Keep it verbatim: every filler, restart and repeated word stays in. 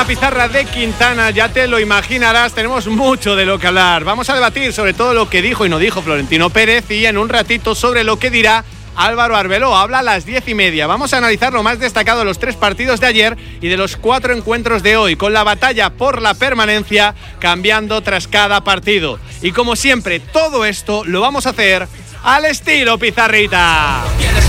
la pizarra de Quintana, ya te lo imaginarás, tenemos mucho de lo que hablar. Vamos a debatir sobre todo lo que dijo y no dijo Florentino Pérez y en un ratito sobre lo que dirá Álvaro Arbeloa. Habla a las diez y media. Vamos a analizar lo más destacado de los tres partidos de ayer y de los cuatro encuentros de hoy, con la batalla por la permanencia cambiando tras cada partido. Y como siempre, todo esto lo vamos a hacer al estilo Pizarrita.